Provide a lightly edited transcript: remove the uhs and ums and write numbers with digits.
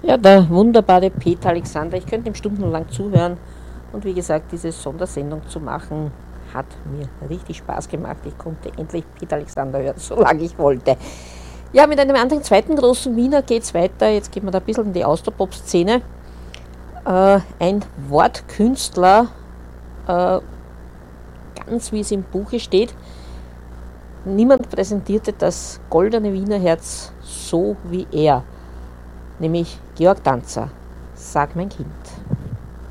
Ja, der wunderbare Peter Alexander. Ich könnte ihm stundenlang zuhören. Und wie gesagt, diese Sondersendung zu machen, hat mir richtig Spaß gemacht. Ich konnte endlich Peter Alexander hören, solange ich wollte. Ja, mit einem anderen zweiten großen Wiener geht es weiter. Jetzt gehen wir da ein bisschen in die Austropop-Szene. Ein Wortkünstler, äh, ganz wie es im Buche steht. Niemand präsentierte das goldene Wiener Herz so wie er, nämlich Georg Danzer. Sag mein Kind.